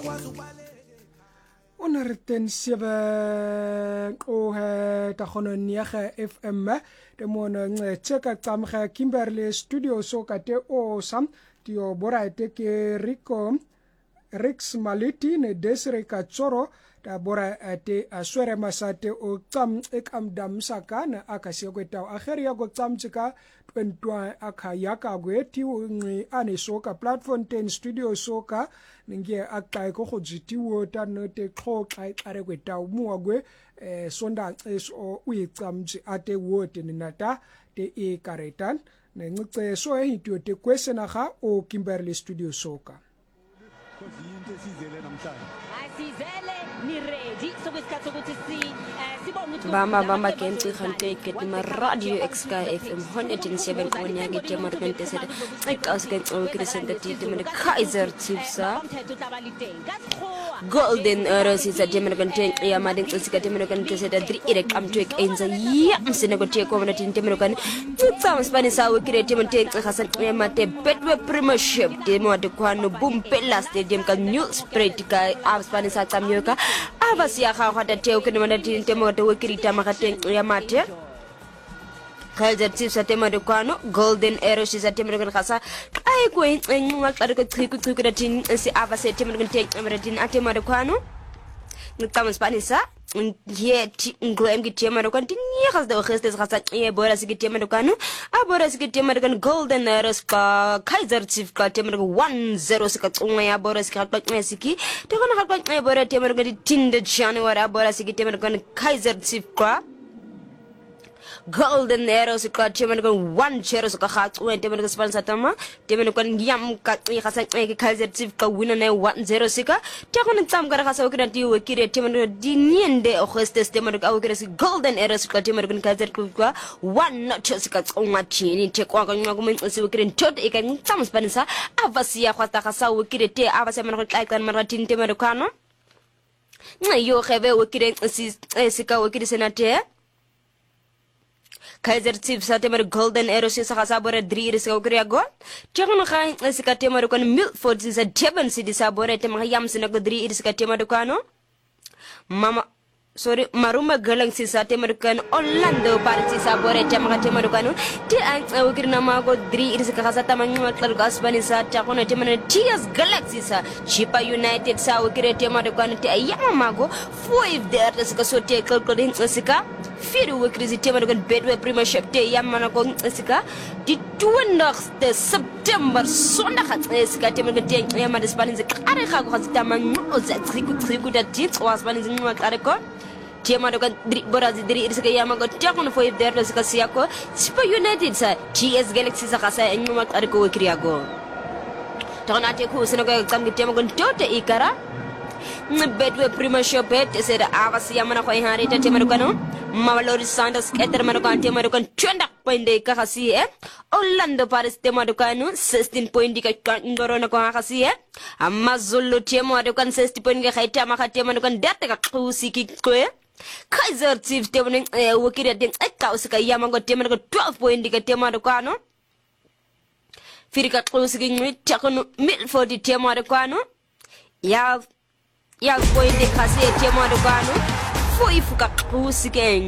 Onerten 7 ta khononiya FM de mona cheka tsamga Kimberley studio so ka te o sam tio bora te ke Rix Maliti ne Desire Katsoro ta bora te aswere masate o tsam ekam dam saka na akase kweta akheria go tsam tsika 22 akayaka gweti ngi ane soka platform 10 studio soka ninge akai ko khojitiwo ta no te kho kai are kweta muwa gwe sonda eso uyicamji ate wote ninata te e karetan ne ngce so ehityo te kwesena ga o Kimberley studio soka Bamba kenti khante ketima radio XK FM 107 konya gite margante sede ikas gen o krisende tide men Kaiser Chiefsa Golden Arrows is a demergante ya madin tsika demergante sede dri irek am twek enza yam senegote ko manatin demergan tsam Spanish awu kirete mente khasan mate betwe premiership demo de kwano boom pella stadium kan new spread ka Spanish atamyoka avasia khawata teo kenmanatin demo de wakirita makaten ya mate Kaiser Chiefs atema de kwano Golden Arrows is atema de khasa ai ko ngwa tsare ko tsiku datin si avase atema de temeratin atema de kwano ngtam Spanish yet nglam gitema de kan tinye khas de khastes khasa e bora sigitema de kwano abora sigitema de kan Golden Arrows ka Kaiser Chiefs ka tema de 1-0 sika tsungwa ya bora sikha siki de kana kha bora tema de tinde January abora sigitema de kan Kaiser Chiefs ka Golden Arrows ka tema de 1-0 sika khatsuwa tema de sponsor tama tema de kan yam ka khasa ke Kaiser Chiefs ka winner na 1-0 sika te kana tsam ka khasa ukira ti wekire tema de diniende o khostes tema de ukira si Golden Arrows ka tema de Kaiser Chiefs ka 1-0 sika tsonga chini te kwa ka ngwa kumen si ukira tot e kan tsam sponsor avasia khata khasa ukire te avasia man ka kan maratin tema de kano yo khebe ukire si sika ukire senate Kaiser Chiefs atema Golden Arrows sa kasabore 3 iris ka ukria go chakon kha sika tema kon Milford sa Devon City sabore tema yam sina ko 3 iris ka tema kano Maruma Galang si sa tema kan Orlando Pirates sabore tema kano ti an ukirna mago 3 iris ka kasata manyo tar gasbani sa chakon tema TS Galaxy sa Chipa United sa ukire tema kano ti ayama mago 5 there sika so te ko sika Firu wekrizi tema dengan bedwe premiership te yamana ko sika di 20 September sonda khatse sika tema dengan te yamana Spanish kare kha ko khata manyo za triku da tit was Spanish ngwa kare ko tema dengan borazi diri sika yamago takon fo if there sika siako Super United sa TS Galaxy sa khasa ngwa kare ko wekriago takon ate ko sino ko kam tema gon tote ikara bedwe premiership te sera avasi yamana ko ihari te tema kano Mavalori Sanders eter manokan tema kan 20 point de kasi Orlando Pirates tema kanu 16 point di ka ngoro na ko kasi Amazulu tema kan 60 point ga khaita ma tema kan date ka kusiki ko Kaiser Chiefs tema wakire den ka usika yamango tema kan 12 point di ka tema kanu firika kusiki ngi takono Milford tema kanu ya point de kasi tema kanu foi fuka kusiki